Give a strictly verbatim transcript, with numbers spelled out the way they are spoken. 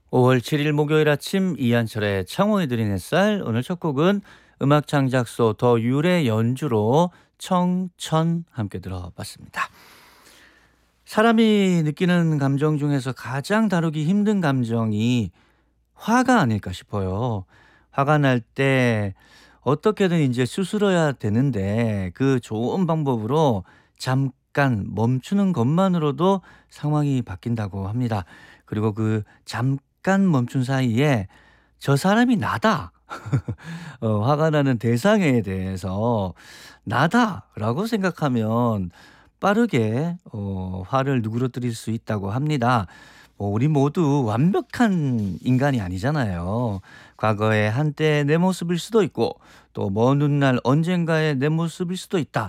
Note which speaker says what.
Speaker 1: 오월 칠일 목요일 아침 이한철의 창원이 드린 햇살. 오늘 첫 곡은 음악 창작소 더 율의 연주로 청천 함께 들어봤습니다. 사람이 느끼는 감정 중에서 가장 다루기 힘든 감정이 화가 아닐까 싶어요. 화가 날 때 어떻게든 이제 수스러야 되는데 그 좋은 방법으로 잠깐 멈추는 것만으로도 상황이 바뀐다고 합니다. 그리고 그 잠깐 멈춘 사이에 '저 사람이 나다.' 어 화가 나는 대상에 대해서 '나다.'라고 생각하면 빠르게 어 화를 누그러뜨릴 수 있다고 합니다. 뭐 우리 모두 완벽한 인간이 아니잖아요. 과거의 한때의 내 모습일 수도 있고 또 먼 훗날 언젠가의 내 모습일 수도 있다.